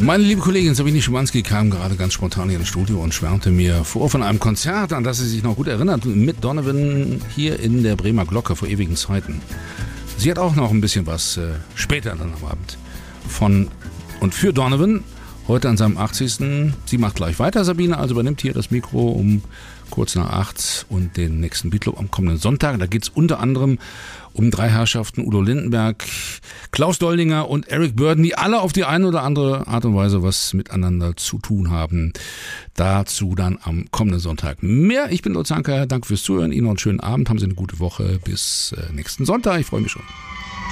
Meine liebe Kollegin Sabine Schimanski kam gerade ganz spontan hier ins Studio und schwärmte mir vor von einem Konzert, an das sie sich noch gut erinnert, mit Donovan hier in der Bremer Glocke vor ewigen Zeiten. Sie hat auch noch ein bisschen was später dann am Abend von und für Donovan, heute an seinem 80. Sie macht gleich weiter, Sabine, also übernimmt hier das Mikro um kurz nach 8 und den nächsten Beatclub am kommenden Sonntag. Da geht es unter anderem um drei Herrschaften, Udo Lindenberg, Klaus Doldinger und Eric Burdon, die alle auf die eine oder andere Art und Weise was miteinander zu tun haben. Dazu dann am kommenden Sonntag mehr. Ich bin Lutz Anker, danke fürs Zuhören, Ihnen noch einen schönen Abend, haben Sie eine gute Woche, bis nächsten Sonntag, ich freue mich schon.